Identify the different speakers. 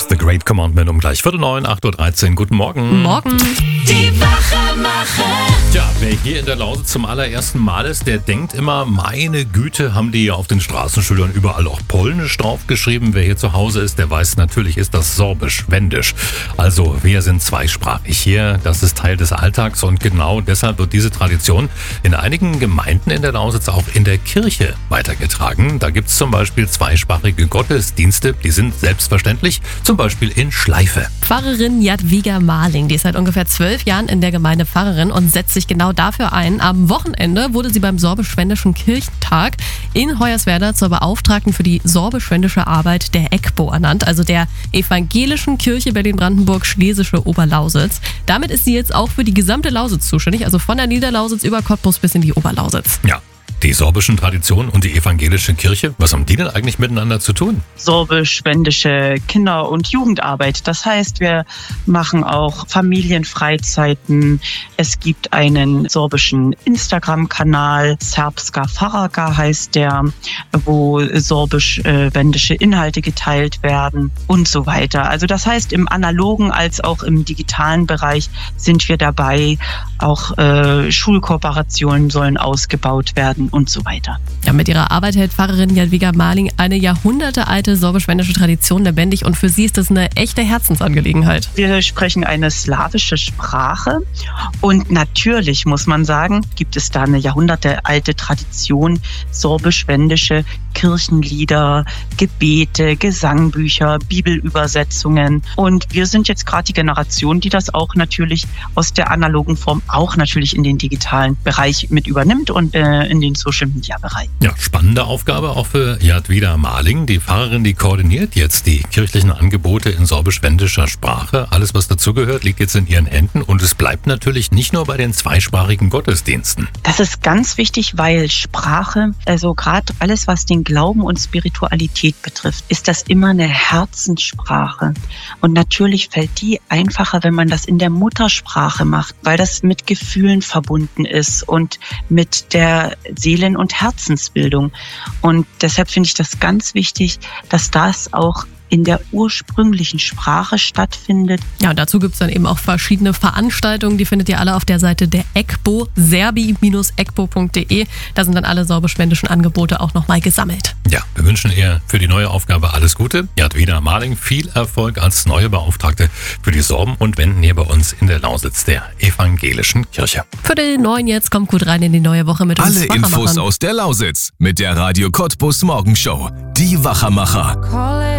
Speaker 1: The Great Commandment um gleich 8:45, 8:13 Uhr. Guten Morgen.
Speaker 2: Morgen.
Speaker 3: Die Wachemacher.
Speaker 1: Tja, wer hier in der Lausitz zum allerersten Mal ist, der denkt immer, meine Güte, haben die ja auf den Straßenschildern überall auch Polnisch draufgeschrieben. Wer hier zu Hause ist, der weiß, natürlich ist das Sorbisch, Wendisch. Also wir sind zweisprachig hier, das ist Teil des Alltags und genau deshalb wird diese Tradition in einigen Gemeinden in der Lausitz auch in der Kirche weitergetragen. Da gibt es zum Beispiel zweisprachige Gottesdienste, die sind selbstverständlich, zum Beispiel in Schleife.
Speaker 2: Pfarrerin Jadwiga Marling, die ist seit ungefähr 12 Jahren in der Gemeinde Pfarrerin und setzt sich genau dafür ein. Am Wochenende wurde sie beim Sorbisch-Schwäbischen Kirchentag in Hoyerswerda zur Beauftragten für die sorbisch-schwäbische Arbeit der EGBO ernannt, also der Evangelischen Kirche Berlin-Brandenburg-Schlesische Oberlausitz. Damit ist sie jetzt auch für die gesamte Lausitz zuständig, also von der Niederlausitz über Cottbus bis in die Oberlausitz.
Speaker 1: Ja. Die sorbischen Traditionen und die evangelische Kirche, was haben die denn eigentlich miteinander zu tun?
Speaker 4: Sorbisch-schwäbische Kinder- und Jugendarbeit. Das heißt, wir machen auch Familienfreizeiten. Es gibt einen sorbischen Instagram-Kanal, Serbska Faraga heißt der, wo sorbisch-wendische Inhalte geteilt werden und so weiter. Also das heißt, im analogen als auch im digitalen Bereich sind wir dabei. Auch Schulkooperationen sollen ausgebaut werden und so weiter.
Speaker 2: Ja, mit ihrer Arbeit hält Pfarrerin Jadwiga Marling eine jahrhundertealte sorbisch-wendische Tradition lebendig und für sie ist das eine echte Herzensangelegenheit.
Speaker 4: Wir sprechen eine slawische Sprache und natürlich muss man sagen, gibt es da eine jahrhundertealte Tradition, sorbisch-wendische Kirchenlieder, Gebete, Gesangbücher, Bibelübersetzungen und wir sind jetzt gerade die Generation, die das auch natürlich aus der analogen Form auch natürlich in den digitalen Bereich mit übernimmt und in den Social-Media-Bereich.
Speaker 1: Ja, spannende Aufgabe auch für Jadwiga Marling. Die Pfarrerin, die koordiniert jetzt die kirchlichen Angebote in sorbisch-wendischer Sprache. Alles, was dazugehört, liegt jetzt in ihren Händen und es bleibt natürlich nicht nur bei den zweisprachigen Gottesdiensten.
Speaker 4: Das ist ganz wichtig, weil Sprache, also gerade alles, was den Glauben und Spiritualität betrifft, ist das immer eine Herzenssprache. Und natürlich fällt die einfacher, wenn man das in der Muttersprache macht, weil das mit Gefühlen verbunden ist und mit der Seelen- und Herzensbildung. Und deshalb finde ich das ganz wichtig, dass das auch in der ursprünglichen Sprache stattfindet.
Speaker 2: Ja, und dazu gibt es dann eben auch verschiedene Veranstaltungen, die findet ihr alle auf der Seite der EGBO, serbi-egbo.de. Da sind dann alle sorbisch-wendischen Angebote auch nochmal gesammelt.
Speaker 1: Ja, wir wünschen ihr für die neue Aufgabe alles Gute. Jadwiga Marling, viel Erfolg als neue Beauftragte für die Sorben und Wenden hier bei uns in der Lausitz der Evangelischen Kirche.
Speaker 2: Für den Neuen jetzt kommt gut rein in die neue Woche mit uns
Speaker 5: Alle Infos aus der Lausitz mit der Radio Cottbus Morgenshow. Die Wachemacher.